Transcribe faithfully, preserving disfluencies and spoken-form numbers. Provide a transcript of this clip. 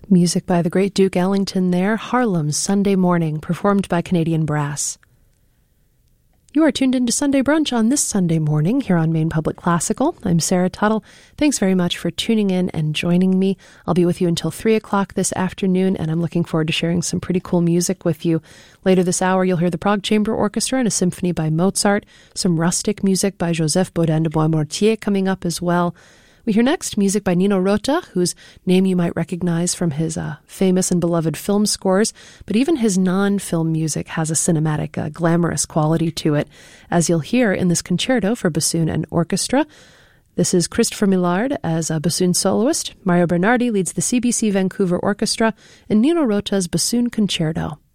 Music by the great Duke Ellington there, Harlem's Sunday Morning, performed by Canadian Brass. You are tuned into Sunday Brunch on this Sunday morning here on Maine Public Classical. I'm Sarah Tuttle. Thanks very much for tuning in and joining me. I'll be with you until three o'clock this afternoon, and I'm looking forward to sharing some pretty cool music with you. Later this hour, you'll hear the Prague Chamber Orchestra and a symphony by Mozart, some rustic music by Joseph Baudin de Boismortier coming up as well. We hear next music by Nino Rota, whose name you might recognize from his uh, famous and beloved film scores, but even his non-film music has a cinematic, uh, glamorous quality to it, as you'll hear in this concerto for bassoon and orchestra. This is Christopher Millard as a bassoon soloist, Mario Bernardi leads the C B C Vancouver Orchestra, and Nino Rota's Bassoon Concerto.